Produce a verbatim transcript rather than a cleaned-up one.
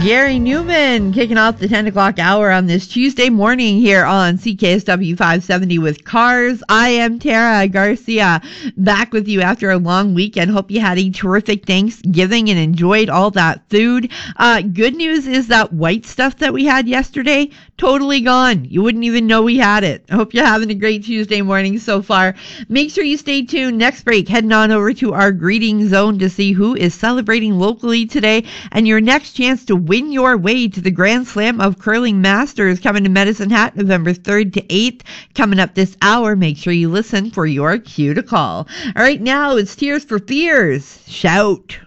Gary Newman kicking off the ten o'clock hour on this Tuesday morning here on C K S W five seventy with Cars. I am Tara Garcia, back with you after a long weekend. Hope you had a terrific Thanksgiving and enjoyed all that food. Uh, good news is that white stuff that we had yesterday, totally gone. You wouldn't even know we had it. I hope you're having a great Tuesday morning so far. Make sure you stay tuned. Next break, heading on over to our greeting zone to see who is celebrating locally today, and your next chance to win your way to the Grand Slam of Curling Masters coming to Medicine Hat November third to eighth. Coming up this hour, make sure you listen for your cue to call. All right, now it's Tears for Fears. Shout.